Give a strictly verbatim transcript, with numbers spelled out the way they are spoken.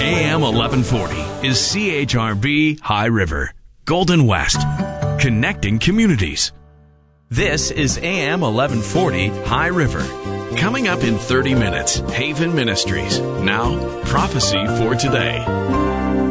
A M eleven forty is C H R V High River, Golden West, connecting communities. This is A M eleven forty High River. Coming up in thirty minutes, Haven Ministries. Now, prophecy for today.